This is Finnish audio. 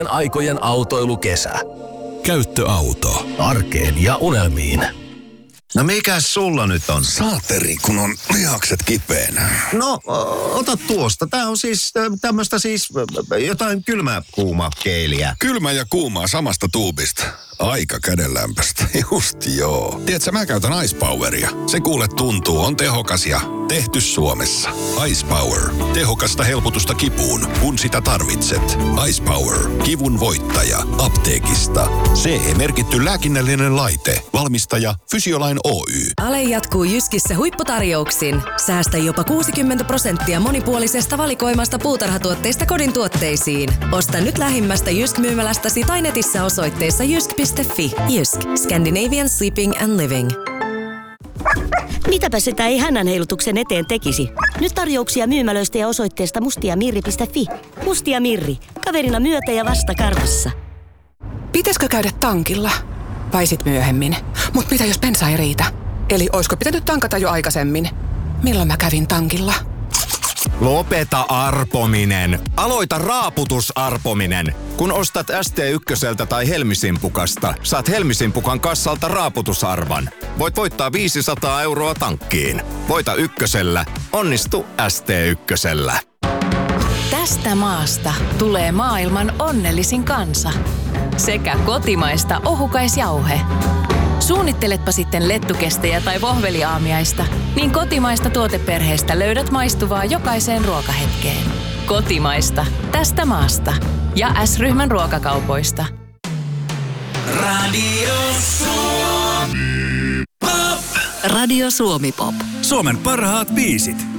aikojen autoilukesä. Käyttöauto. Arkeen ja unelmiin. No mikäs sulla nyt on? Saateri, kun on lihakset kipeänä. No, ota tuosta. Tää on siis tämmöstä jotain kylmä-kuuma-keeliä. Kylmä ja kuumaa samasta tuubista. Aika kädenlämpöstä. Just joo. Tiedätkö, mä käytän Ice Poweria. Se kuule tuntuu, on tehokas ja tehty Suomessa. Ice Power. Tehokasta helpotusta kipuun, kun sitä tarvitset. Ice Power. Kivun voittaja. Apteekista. CE-merkitty lääkinnällinen laite. Valmistaja Fysiolain Oy. Ale jatkuu Jyskissä huipputarjouksin. Säästä jopa 60% monipuolisesta valikoimasta puutarhatuotteista kodin tuotteisiin. Osta nyt lähimmästä Jysk-myymälästäsi tai netissä osoitteessa jysk.fi. Jysk. Scandinavian Sleeping and Living. Mitäpä sitä ei hännänheilutuksen eteen tekisi? Nyt tarjouksia myymälöistä ja osoitteesta mustiamirri.fi. Mustia Mirri. Kaverina myötä ja vasta karvassa. Pitäisikö käydä tankilla? Vai sit myöhemmin? Mut mitä jos bensa ei riitä? Eli oisko pitänyt tankata jo aikaisemmin? Milloin mä kävin tankilla? Lopeta arpominen. Aloita raaputusarpominen. Kun ostat ST1 tai Helmisimpukasta, saat Helmisimpukan kassalta raaputusarvan. Voit voittaa 500 € tankkiin. Voita ykkösellä. Onnistu ST1. Tästä maasta tulee maailman onnellisin kansa. Sekä kotimaista ohukaisjauhe. Suunnitteletpa sitten lettukestejä tai vohveliaamiaista, niin kotimaista tuoteperheestä löydät maistuvaa jokaiseen ruokahetkeen. Kotimaista. Tästä maasta. Ja S-ryhmän ruokakaupoista. Radio Suomi Pop. Radio Suomi Pop. Suomen parhaat biisit.